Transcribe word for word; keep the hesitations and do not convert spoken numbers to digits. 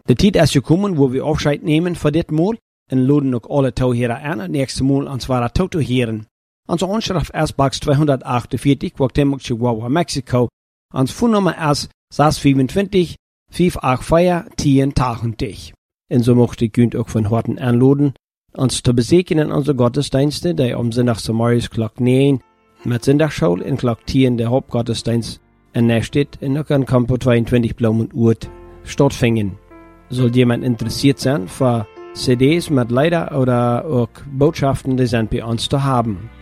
De tijd is gekomen wo wir Aufscheid nehmen voor dit Mal en laden ook alle Tauherer an, het nächste Mal ans wahre Tautoheren. Onze Anschrift is Box tweehonderdachtensveertig, Guatemala, Chihuahua, Mexico. Ons Phonennummer is zes vierentwintig, vijf acht vier, tien tachtig. En zo mocht ik u ook van harten aanladen, ons te bezekenen in onze gottesdiensten, die om zondag morgens klok negen met zondagsschool en klok tien de hoofdgottesdienst in Nestedt en ook aan Campo tweeëntwintig Blaumenwoerd stattvinden. Soll jemand interessiert sein für C Ds mit Lieder oder auch Botschaften, die sind bei uns zu haben.